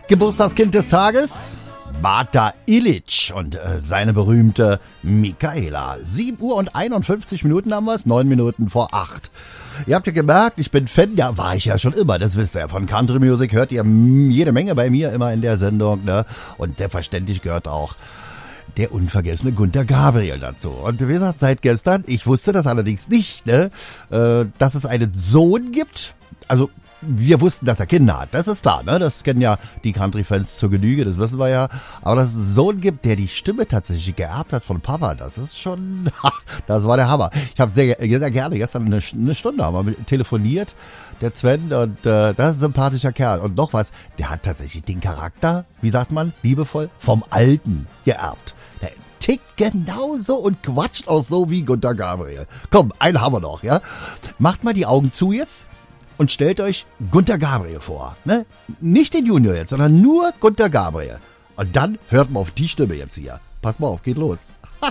Geburtstagskind des Tages? Bata Ilic und seine berühmte Michaela. 7 Uhr und 51 Minuten haben wir es, 9 Minuten vor 8. Ihr habt ja gemerkt, ich bin Fan, ja, war ich ja schon immer, das wisst ihr ja. Von Country Music hört ihr jede Menge bei mir immer in der Sendung, ne? Und selbstverständlich gehört auch der unvergessene Gunter Gabriel dazu. Und wie gesagt, seit gestern, ich wusste das allerdings nicht, ne? Dass es einen Sohn gibt, also wir wussten, dass er Kinder hat, das ist klar, ne? Das kennen ja die Country-Fans zur Genüge, das wissen wir ja. Aber dass es einen Sohn gibt, der die Stimme tatsächlich geerbt hat von Papa, das ist schon, das war der Hammer. Ich habe sehr gerne gestern eine Stunde haben wir telefoniert, der Sven, und das ist ein sympathischer Kerl. Und noch was, der hat tatsächlich den Charakter, wie sagt man, liebevoll, vom Alten geerbt. Der tickt genauso und quatscht auch so wie Gunter Gabriel. Komm, einen haben wir noch, ja? Macht mal die Augen zu jetzt. Und stellt euch Gunter Gabriel vor, ne? Nicht den Junior jetzt, sondern nur Gunter Gabriel. Und dann hört mal auf die Stimme jetzt hier. Pass mal auf, geht los. Ha!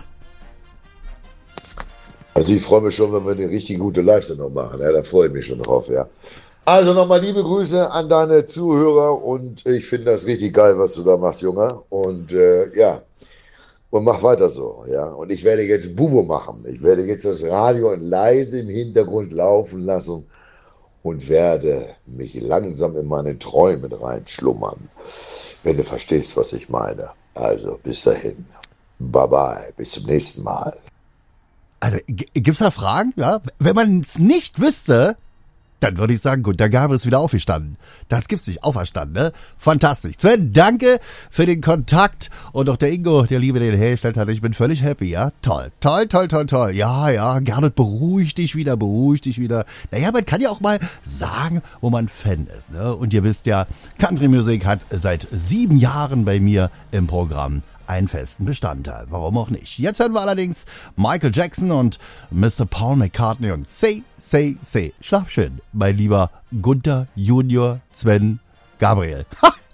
Also ich freue mich schon, wenn wir eine richtig gute Live-Sendung machen. Ja, da freue ich mich schon drauf, ja. Also nochmal liebe Grüße an deine Zuhörer und ich finde das richtig geil, was du da machst, Junge. Und ja, und mach weiter so, ja. Und ich werde jetzt Bubo machen. Ich werde jetzt das Radio leise im Hintergrund laufen lassen und werde mich langsam in meine Träume reinschlummern, wenn du verstehst, was ich meine. Also, bis dahin. Bye-bye. Bis zum nächsten Mal. Also, gibt's da Fragen? Ja? Wenn man es nicht wüsste, dann würde ich sagen, Gunter Gabriel ist wieder aufgestanden. Das gibt's nicht, auferstanden, ne? Fantastisch. Sven, danke für den Kontakt. Und auch der Ingo, der Liebe, den hergestellt hat. Ich bin völlig happy, ja? Toll, toll, toll, toll, toll. Ja, Gernot, beruhig dich wieder. Naja, man kann ja auch mal sagen, wo man Fan ist, ne? Und ihr wisst ja, Country Music hat seit 7 Jahren bei mir im Programm einen festen Bestandteil. Warum auch nicht? Jetzt hören wir allerdings Michael Jackson und Mr. Paul McCartney und Say. Schlaf schön, mein lieber Gunter Junior Sven Gabriel. Ha!